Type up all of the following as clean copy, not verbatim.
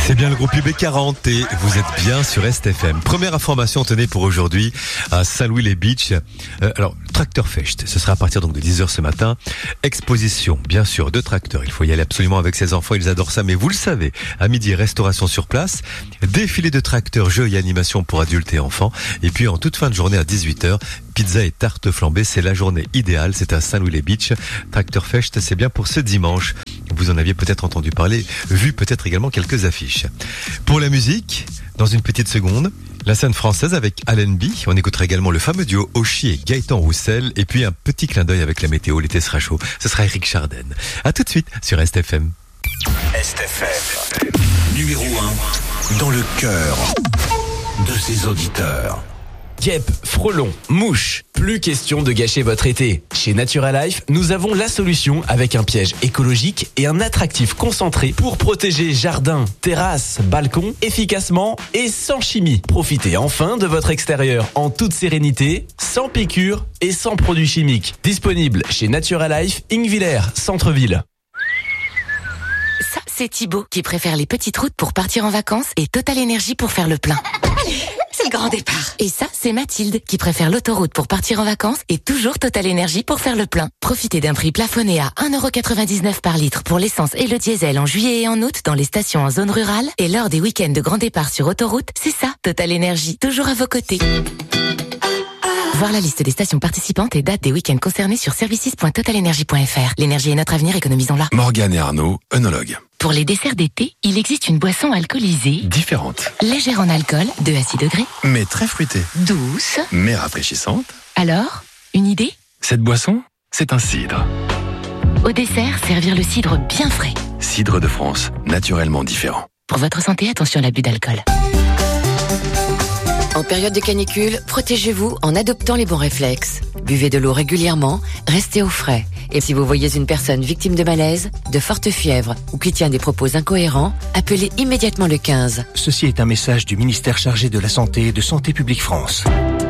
C'est bien le groupe UB40 et vous êtes bien sur STFM. Première information, tenez, pour aujourd'hui à Saint-Louis-les-Beach. Alors, Tractorfest, ce sera à partir donc de 10h ce matin. Exposition, bien sûr, de tracteurs. Il faut y aller absolument avec ses enfants, ils adorent ça. Mais vous le savez, à midi, restauration sur place. Défilé de tracteurs, jeux et animations pour adultes et enfants. Et puis en toute fin de journée à 18h, pizza et tarte flambée. C'est la journée idéale. C'est à Saint-Louis-les-Beach. Tractorfest, c'est bien pour ce dimanche. Vous en aviez peut-être entendu parler, vu peut-être également quelques affiches. Pour la musique, dans une petite seconde, la scène française avec Allen B. On écoutera également le fameux duo Oshi et Gaëtan Roussel. Et puis un petit clin d'œil avec la météo, l'été sera chaud. Ce sera Eric Chardin. À tout de suite sur STFM. STFM, numéro 1 dans le cœur de ses auditeurs. Guêpes, frelons, mouches, plus question de gâcher votre été. Chez Naturalife, nous avons la solution avec un piège écologique et un attractif concentré pour protéger jardin, terrasse, balcon, efficacement et sans chimie. Profitez enfin de votre extérieur en toute sérénité, sans piqûres et sans produits chimiques. Disponible chez Naturalife, Ingvillers, centre-ville. Ça, c'est Thibaut qui préfère les petites routes pour partir en vacances et Total Énergie pour faire le plein. C'est le grand départ. Et ça, c'est Mathilde qui préfère l'autoroute pour partir en vacances et toujours Total Énergie pour faire le plein. Profitez d'un prix plafonné à 1,99€ par litre pour l'essence et le diesel en juillet et en août dans les stations en zone rurale et lors des week-ends de grand départ sur autoroute. C'est ça, Total Énergie, toujours à vos côtés. Voir la liste des stations participantes et dates des week-ends concernés sur services.totalenergie.fr. L'énergie est notre avenir, économisons-la. Morgane et Arnaud, œnologues. Pour les desserts d'été, il existe une boisson alcoolisée, Différentes, légère en alcool, 2 à 6 degrés, mais très fruitées, douce. mais rafraîchissantes. Alors, une idée ? Cette boisson, c'est un cidre. Au dessert, servir le cidre bien frais. Cidre de France, naturellement différent. Pour votre santé, attention à l'abus d'alcool. En période de canicule, protégez-vous en adoptant les bons réflexes. Buvez de l'eau régulièrement, restez au frais. Et si vous voyez une personne victime de malaise, de forte fièvre ou qui tient des propos incohérents, appelez immédiatement le 15. Ceci est un message du ministère chargé de la Santé et de Santé publique France.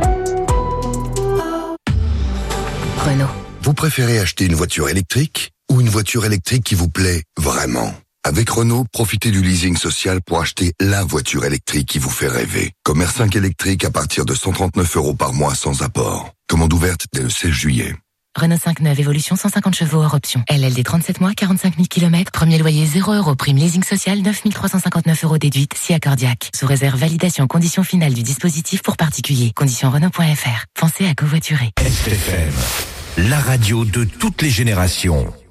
Renault. Vous préférez acheter une voiture électrique ou une voiture électrique qui vous plaît vraiment ? Avec Renault, profitez du leasing social pour acheter la voiture électrique qui vous fait rêver. Comme R5 électrique à partir de 139€ par mois sans apport. Commande ouverte dès le 16 juillet. Renault 5 neuve évolution 150 chevaux hors option. LLD 37 mois, 45 000 km. Premier loyer 0€. Prime leasing social 9 359€ déduite si accordiaque. Sous réserve validation conditions finales du dispositif pour particuliers. Conditions Renault.fr. Pensez à covoiturer. STFM, la radio de toutes les générations.